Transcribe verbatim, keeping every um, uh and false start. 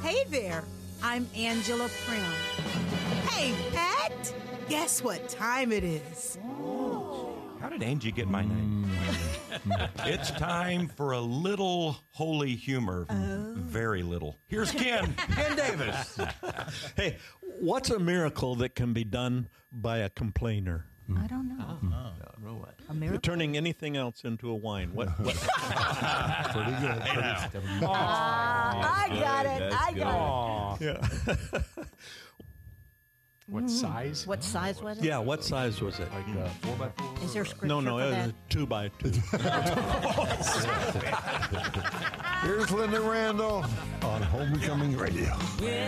Hey there, I'm Angela Prim. Hey, Pat, guess what time it is? How did Angie get my name? It's time for a little holy humor. Oh. Very little. Here's Ken. Ken Davis. Hey, what's a miracle that can be done by a complainer? I don't know. Oh, A miracle? Turning anything else into a wine. What? what? Pretty good. Pretty, Ah, I got it. That's I good. got it. Yeah. what size? What size was it? Yeah, what size was it? Like uh, four by four? Is there scripture No, no, for it that? was a two by two. Here's Linda Randall on Homecoming Radio.